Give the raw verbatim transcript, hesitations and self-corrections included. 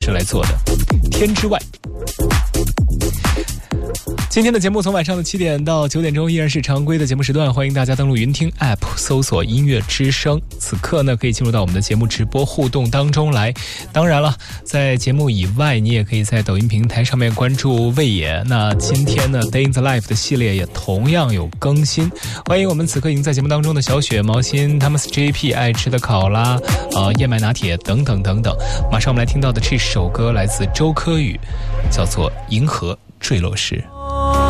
是来做的天之外。今天的节目从晚上的七点到九点钟依然是常规的节目时段，欢迎大家登录云听 App 搜索音乐之声。此刻呢可以进入到我们的节目直播互动当中来。当然了，在节目以外你也可以在抖音平台上面关注魏野。那今天呢 Day in the Life 的系列也同样有更新，欢迎我们此刻已经在节目当中的小雪、毛心、他们 J P 爱吃的考拉、呃燕麦拿铁等等等等。马上我们来听到的这首歌来自周柯宇，叫做《银河坠落时》。